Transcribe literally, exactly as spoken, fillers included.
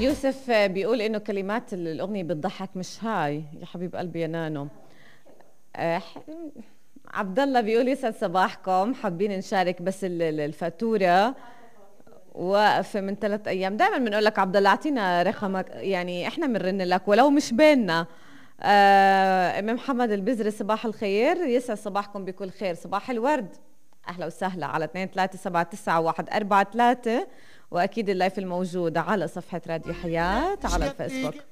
يوسف بيقول انه كلمات الاغنيه بتضحك، مش هاي يا حبيب قلبي يا نانو. أه عبد الله بيقول يسعد صباحكم، حابين نشارك بس الفاتوره واقفه من ثلاث ايام. دائما بنقول لك عبد الله اعطينا رقمك، يعني احنا بنرن لك ولو مش بيننا. آه ام محمد البزري صباح الخير، يسعد صباحكم بكل خير، صباح الورد، اهلا وسهلا على اثنين ثلاثة سبعة تسعة واحد أربعة ثلاثة، واكيد اللايف الموجود على صفحه راديو حياه على الفيسبوك.